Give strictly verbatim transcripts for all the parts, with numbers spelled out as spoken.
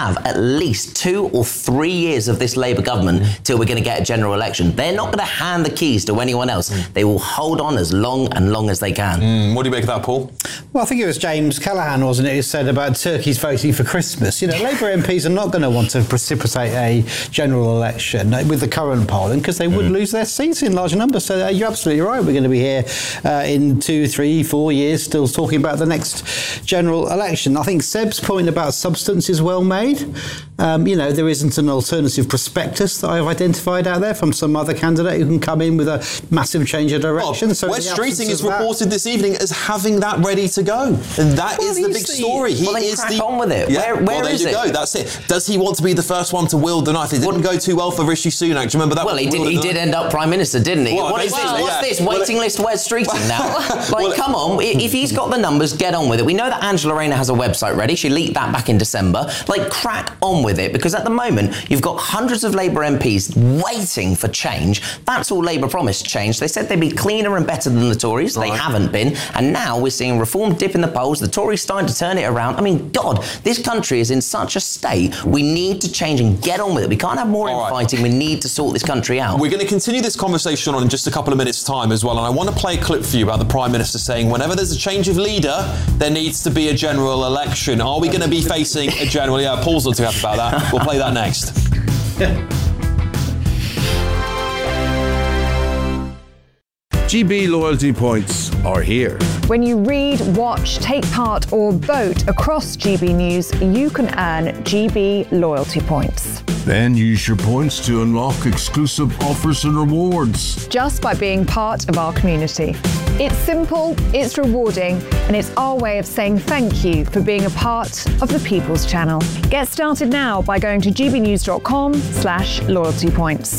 have at least two or three years of this Labour government mm. till we're going to get a general election. They're not going to hand the keys to anyone else. Mm. They will hold on as long and long as they can. Mm. What do you make of that, Paul? Well, I think it was James Callaghan, wasn't it, who said about turkeys voting for Christmas. You know, Labour M Ps are not going to want to precipitate a general election with the current polling because they would mm. lose their seats in large numbers. So uh, you're absolutely right. We're going to be here uh, in two, three, four years still talking about the next general election. I think Seb's point about substance is well made. Um, you know, there isn't an alternative prospectus that I've identified out there from some other candidate who can come in with a massive change of direction. Oh, so Wes Streeting is reported this evening as having that ready to go. And that well, is the big the, story. He well, is crack the, on with it. Yeah, where where well, there is you it? go. That's it. Does he want to be the first one to wield the knife? It didn't go too well for Rishi Sunak. Do you remember that? Well, he did. He did end up Prime Minister, didn't he? Well, what is this? well, What's yeah. this? Well, Waiting list Wes Streeting now? Like, well, come on. If he's got the numbers, get on with it. We know that Angela Rayner has a website ready. She leaked that back in December. Like, crack on with it, because at the moment you've got hundreds of Labour M Ps waiting for change. That's all Labour promised change. They said they'd be cleaner and better than the Tories. Right. They haven't been. And now we're seeing Reform dip in the polls. The Tories starting to turn it around. I mean, God, this country is in such a state. We need to change and get on with it. We can't have more all infighting. Right. We need to sort this country out. We're going to continue this conversation on in just a couple of minutes' time as well. And I want to play a clip for you about the Prime Minister saying whenever there's a change of leader, there needs to be a general election. Are we going to be facing a general... Yeah, Paul's not too happy about that. We'll play that next. G B loyalty points are here. When you read, watch, take part or vote across G B News, you can earn G B loyalty points. Then use your points to unlock exclusive offers and rewards. Just by being part of our community. It's simple, it's rewarding, and it's our way of saying thank you for being a part of the People's Channel. Get started now by going to gbnews.com slash loyalty points.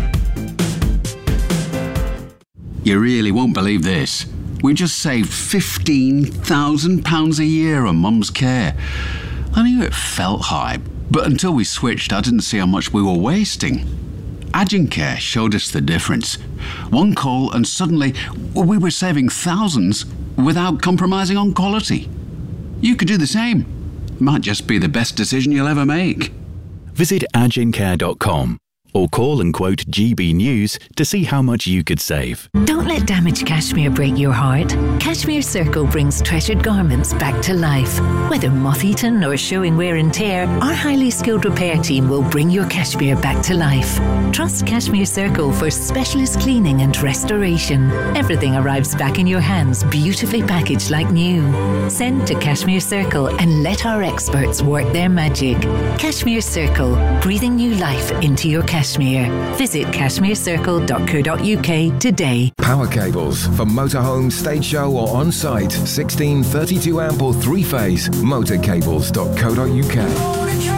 You really won't believe this. We just saved fifteen thousand pounds a year on Mum's care. I knew it felt high, but until we switched, I didn't see how much we were wasting. Agincare showed us the difference. One call and suddenly we were saving thousands without compromising on quality. You could do the same. Might just be the best decision you'll ever make. Visit agincare dot com or call and quote G B News to see how much you could save. Don't let damaged cashmere break your heart. Cashmere Circle brings treasured garments back to life. Whether moth-eaten or showing wear and tear, our highly skilled repair team will bring your cashmere back to life. Trust Cashmere Circle for specialist cleaning and restoration. Everything arrives back in your hands, beautifully packaged like new. Send to Cashmere Circle and let our experts work their magic. Cashmere Circle, breathing new life into your cashmere. Cashmere. Visit cashmere circle dot co dot uk today. Power cables for motorhome, stage show or on-site. sixteen, thirty-two amp or three-phase. motorcables dot co dot uk.